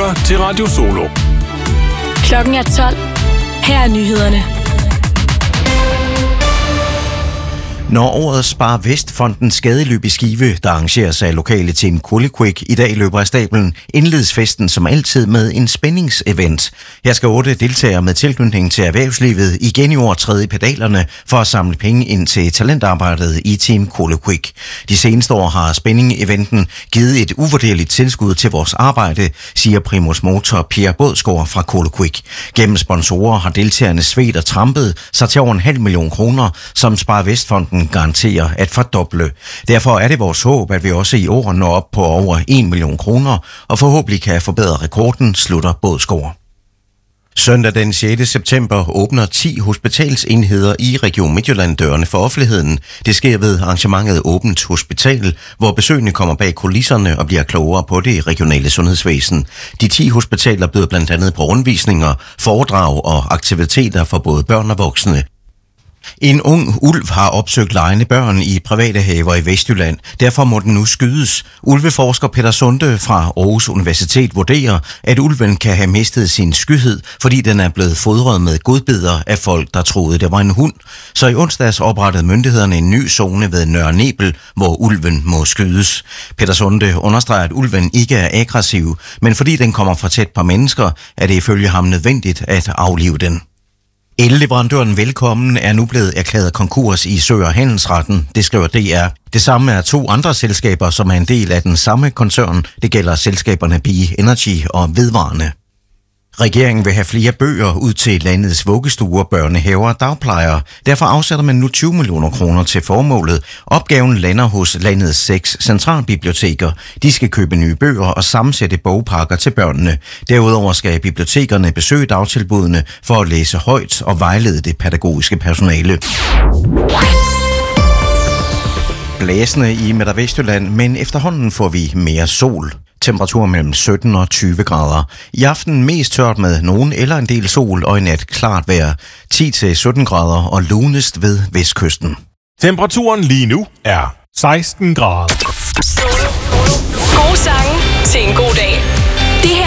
lytter til Radio Solo. Klokken er 12. Her er nyhederne. Når årets Spar Vest-fondens skadeløb i Skive, der arrangeres af lokale Team Kulikvik, i dag løber af stablen, indledes festen som altid med en spændingsevent. Her skal 8 deltagere med tilknytning til erhvervslivet igen i år træde i pedalerne for at samle penge ind til talentarbejdet i Team Kulikvik. De seneste år har spænding-eventen givet et uvurderligt tilskud til vores arbejde, siger primus motor Pierre Bådsgaard fra Kulikvik. Gennem sponsorer har deltagerne svedt og trampet sig til over 500.000 kroner, som Spar Vest-fonden garanterer at fordoble. Derfor er det vores håb, at vi også i år når op på over 1 million kroner, og forhåbentlig kan forbedre rekorden, slutter Bådsgaard. Søndag den 6. september åbner 10 hospitalsenheder i Region Midtjylland dørene for offentligheden. Det sker ved arrangementet Åbent Hospital, hvor besøgende kommer bag kulisserne og bliver klogere på det regionale sundhedsvæsen. De 10 hospitaler byder blandt andet på rundvisninger, foredrag og aktiviteter for både børn og voksne. En ung ulv har opsøgt legende børn i private haver i Vestjylland. Derfor må den nu skydes. Ulveforsker Peter Sunde fra Aarhus Universitet vurderer, at ulven kan have mistet sin skyhed, fordi den er blevet fodret med godbidder af folk, der troede, det var en hund. Så i onsdags oprettede myndighederne en ny zone ved Nørre Nebel, hvor ulven må skydes. Peter Sunde understreger, at ulven ikke er aggressiv, men fordi den kommer for tæt på mennesker, er det ifølge ham nødvendigt at aflive den. Elleverandøren Velkommen er nu blevet erklæret konkurs i Sø- og Handelsretten, det skriver DR. Det samme er 2 andre selskaber, som er en del af den samme koncern. Det gælder selskaberne Be Energy og Vedvarende. Regeringen vil have flere bøger ud til landets vuggestuer, børnehaver og dagplejere. Derfor afsætter man nu 20 millioner kroner til formålet. Opgaven lander hos landets 6 centralbiblioteker. De skal købe nye bøger og sammensætte bogpakker til børnene. Derudover skal bibliotekerne besøge dagtilbudene for at læse højt og vejlede det pædagogiske personale. Blæsende i Midt- og Vestjylland, men efterhånden får vi mere sol. Temperatur mellem 17 og 20 grader. I aften mest tørt med nogen eller en del sol og i nat klart vejr. 10-17 grader og lunest ved vestkysten. Temperaturen lige nu er 16 grader. Gode sange til en god dag.